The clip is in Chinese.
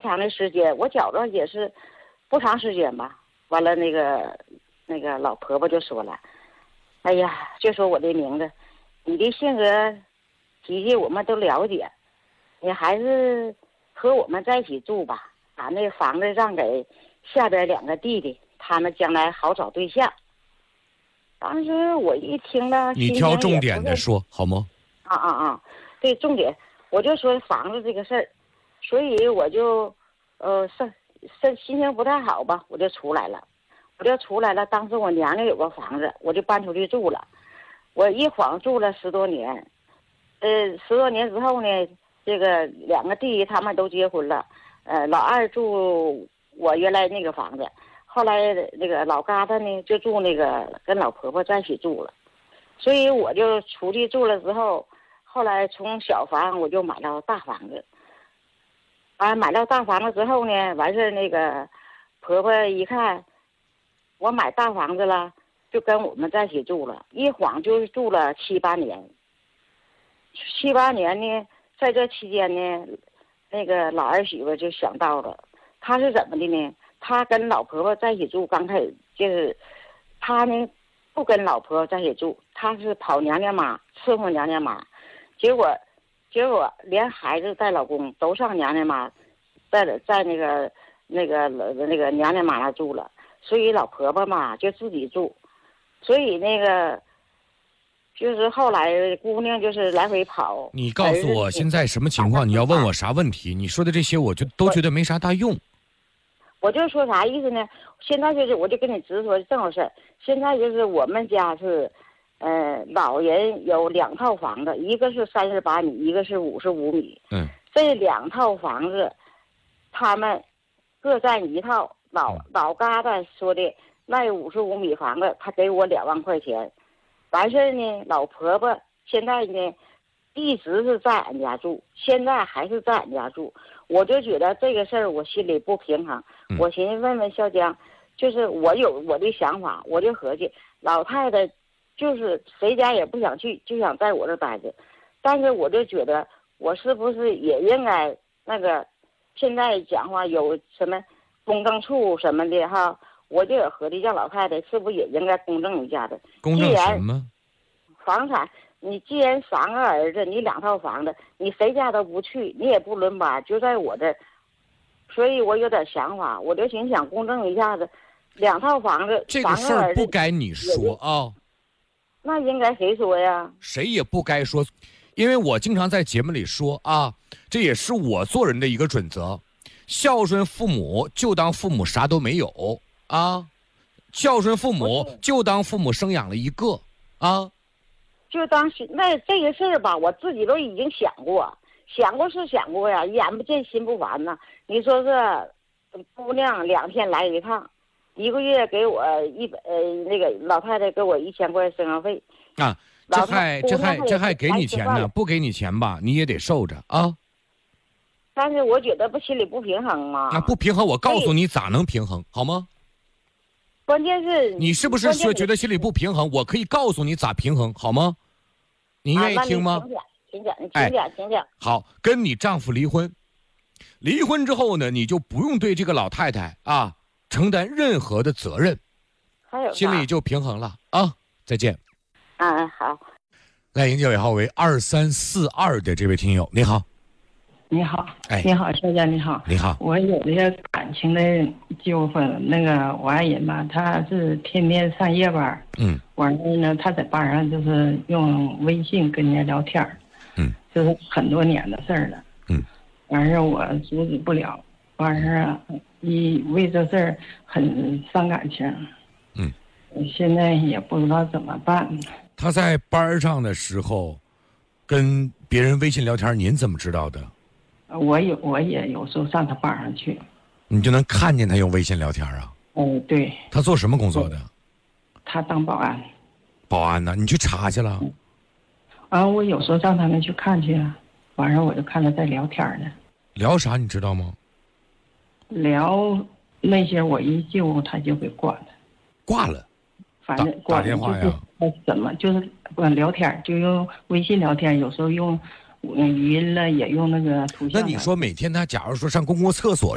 长的时间，我觉着也是不长时间吧。完了那个老婆婆就说了，哎呀，就说我的名字，你的性格脾气我们都了解，你还是和我们在一起住吧，把那个房子让给下边2个弟弟，他们将来好找对象。当时我一听了， 你挑重点的说好吗？ 对，重点我就说房子这个事儿，所以我就心情不太好吧，我就出来了。当时我娘家有个房子，我就搬出去住了。我一晃住了10多年，10多年之后呢，这个2个弟弟他们都结婚了，老二住我原来那个房子，后来那个老疙瘩呢就住那个跟老婆婆在一起住了，所以我就出去住了之后，后来从小房我就买到大房子。买到大房子之后呢，完事那个婆婆一看我买大房子了，就跟我们在一起住了，一晃就住了7、8年。7、8年呢，在这期间呢，那个老儿媳妇就想到了，她是怎么的呢？她跟老婆婆在一起住，刚开始就是她呢不跟老婆婆在一起住，她是跑娘家妈伺候娘家妈，结果连孩子带老公都上娘家妈，在那个娘家妈那住了，所以老婆婆嘛就自己住，所以那个就是后来姑娘就是来回跑。 你告诉我现在什么情况？你要问我啥问题？你说的这些我就都觉得没啥大用。 我就说啥意思呢？现在就是我就跟你直说这回事儿。现在就是我们家是，老人有2套房子，一个是38米，一个是55米。这2套房子，他们各占1套。老疙瘩说的那55米房子，他给我2万块钱。完事儿呢，老婆婆现在呢，一直是在俺家住，现在还是在俺家住。我就觉得这个事儿我心里不平衡。我寻思问问小江，就是我有我的想法，我就合计老太太就是谁家也不想去，就想在我这待着。但是我就觉得我是不是也应该那个，现在讲话有什么公证处什么的哈，我就有合计让老太太是不是也应该公证一下子。 公证什么？ 房产，你既然3个儿子，你2套房子，你谁家都不去，你也不轮班，就在我这儿。所以我有点想法，我就想公证一下子，2套房子， 这个事儿不该你说啊。 那应该谁说呀？ 谁也不该说，因为我经常在节目里说啊，这也是我做人的一个准则，孝顺父母就当父母啥都没有啊，孝顺父母就当父母生养了一个啊。 就当是那这个事儿吧，我自己都已经想过是想过呀，眼不见心不烦呐。你说这姑娘2天来一趟，1个月给我那个老太太给我1000块生活费啊，这还给你钱呢，不给你钱吧，你也得受着啊。 但是我觉得不心里不平衡嘛。 不平衡，我告诉你咋能平衡，好吗？ 关键是你是不是说觉得心里不平衡？我可以告诉你咋平衡，好吗？你愿意听吗？ 请讲。 好，跟你丈夫离婚之后呢，你就不用对这个老太太啊承担任何的责任，心里就平衡了啊。再见。 好。 来，营业尾号为2342的这位听友，你好。 你好，你好，小姐，你好， 你好。 我有这个感情的纠纷，那个我爱人吧，他是天天上夜班，完了呢，他在班上就是用微信跟人家聊天，就是很多年的事儿了，完事我阻止不了，完事为这事儿很伤感情，现在也不知道怎么办。 他在班上的时候跟别人微信聊天，您怎么知道的？ 我也有时候上他班上去， 你就能看见他用微信聊天啊？ 对。 他做什么工作的？ 他当保安。 保安呢？你去查去了？ 我有时候上他们去看去，晚上我就看他在聊天呢。 聊啥你知道吗？ 聊那些我一救他就给挂了。 挂了？ 反正打电话呀？ 怎么就是聊天，就用微信聊天，有时候用语音了，也用那个图像。 那你说每天他假如说上公共厕所